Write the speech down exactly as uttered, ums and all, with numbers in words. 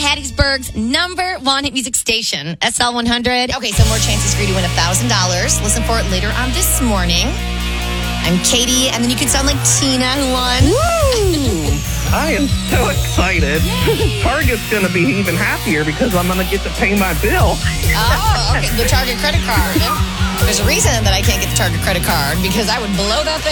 Hattiesburg's number one hit music station, S L one hundred. Okay, so more chances for you to win one thousand dollars. Listen for it later on this morning. I'm Katie, and then you can sound like Tina, who won. Woo! I am so excited. Target's going to be even happier because I'm going to get to pay my bill. Oh, okay. The Target credit card. There's a reason that I can't get the Target credit card because I would blow that thing.